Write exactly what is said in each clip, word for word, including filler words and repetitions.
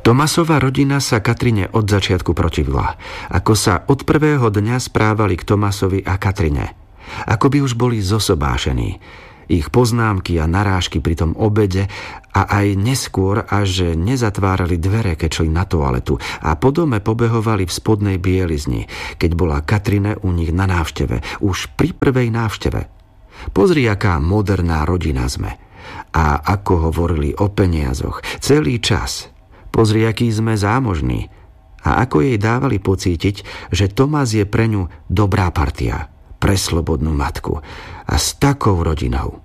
Tomasova rodina sa Katrine od začiatku protivila. Ako sa od prvého dňa správali k Tomasovi a Katrine. Ako by už boli zosobášení. Ich poznámky a narážky pri tom obede a aj neskôr, až nezatvárali dvere, keď šli na toaletu a po dome pobehovali v spodnej bielizni, keď bola Katrine u nich na návšteve, už pri prvej návšteve. Pozri, aká moderná rodina sme. A ako hovorili o peniazoch celý čas. Pozri, aký sme zámožní. A ako jej dávali pocítiť, že Tomas je pre ňu dobrá partia, pre slobodnú matku a s takou rodinou.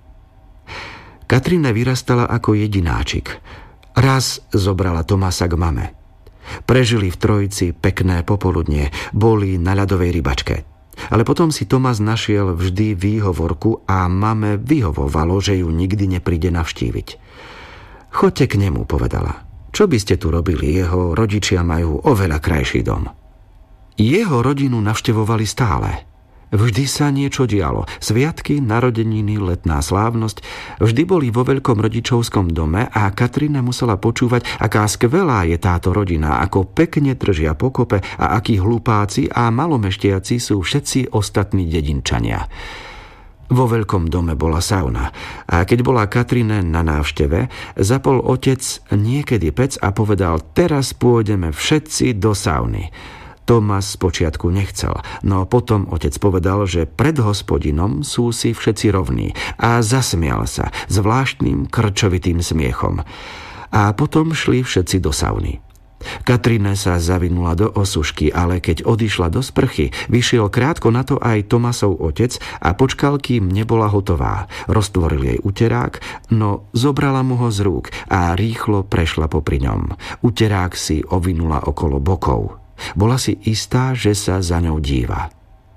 Katrine vyrastala ako jedináčik. Raz zobrala Tomasa k mame. Prežili v trojici pekné popoludnie, boli na ľadovej rybačke. Ale potom si Tomas našiel vždy výhovorku a mame vyhovovalo, že ju nikdy nepríde navštíviť. Choďte k nemu, povedala. Čo by ste tu robili? Jeho rodičia majú oveľa krajší dom. Jeho rodinu navštevovali stále. Vždy sa niečo dialo. Sviatky, narodeniny, letná slávnosť. Vždy boli vo veľkom rodičovskom dome a Katrina musela počúvať, aká skvelá je táto rodina, ako pekne držia pokope a akí hlupáci a malomeštiaci sú všetci ostatní dedinčania. Vo veľkom dome bola sauna a keď bola Katrine na návšteve, zapol otec niekedy pec a povedal: teraz pôjdeme všetci do sauny. Tomas spočiatku nechcel, no potom otec povedal, že pred hospodinom sú si všetci rovní a zasmial sa zvláštnym krčovitým smiechom. A potom šli všetci do sauny. Katrine sa zavinula do osušky, ale keď odišla do sprchy, vyšiel krátko na to aj Tomasov otec a počkal, kým nebola hotová. Roztvoril jej uterák, no zobrala mu ho z rúk a rýchlo prešla popri ňom. Uterák si ovinula okolo bokov. Bola si istá, že sa za ňou díva.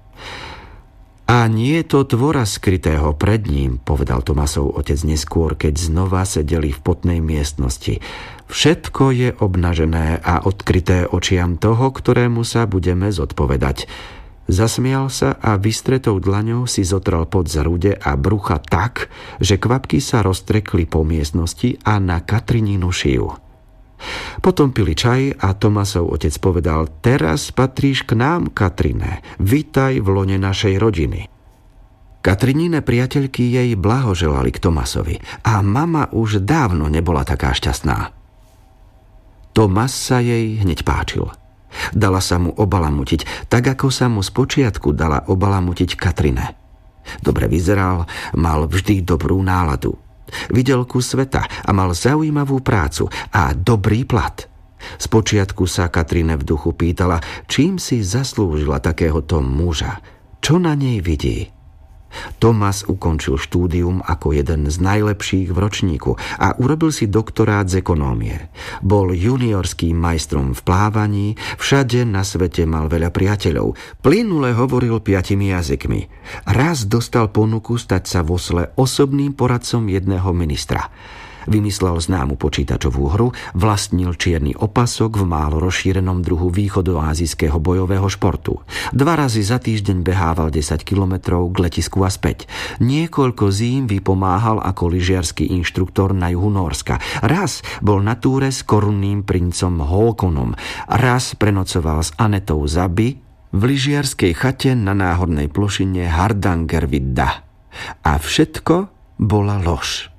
A nie je to tvora skrytého pred ním, povedal Tomasov otec neskôr, keď znova sedeli v potnej miestnosti. Všetko je obnažené a odkryté očiam toho, ktorému sa budeme zodpovedať. Zasmial sa a vystretou dlaňou si zotral pod zarude a brucha tak, že kvapky sa roztrekli po miestnosti a na Katrininu šiju. Potom pili čaj a Tomasov otec povedal: teraz patríš k nám, Katrine, vitaj v lone našej rodiny. Katrinine priateľky jej blahoželali k Tomasovi a mama už dávno nebola taká šťastná. Tomas sa jej hneď páčil. Dala sa mu obalamutiť, tak ako sa mu spočiatku dala obalamutiť Katrine. Dobre vyzeral, mal vždy dobrú náladu. Videl kus sveta a mal zaujímavú prácu a dobrý plat. Spočiatku sa Katrine v duchu pýtala, čím si zaslúžila takéhoto muža, čo na nej vidí. Tomas ukončil štúdium ako jeden z najlepších v ročníku a urobil si doktorát z ekonómie. Bol juniorským majstrom v plávaní, všade na svete mal veľa priateľov, plynule hovoril piatimi jazykmi. Raz dostal ponuku stať sa vo Osle osobným poradcom jedného ministra. Vymyslel známu počítačovú hru, vlastnil čierny opasok v málo rozšírenom druhu východoázijského bojového športu. Dva razy za týždeň behával desať kilometrov k letisku a späť. Niekoľko zím vypomáhal ako lyžiarsky inštruktor na juhu Nórska. Raz bol na túre s korunným princom Håkonom. Raz prenocoval s Anetou Zaby v lyžiarskej chate na náhornej plošine Hardangervidda. A všetko bola lož.